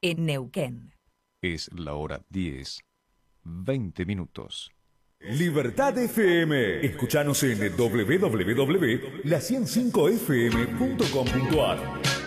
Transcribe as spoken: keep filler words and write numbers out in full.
en Neuquén. Es la hora diez, veinte minutos. Libertad F M. Escuchanos en doble u doble u doble u punto la ciento cinco f m punto com punto a r.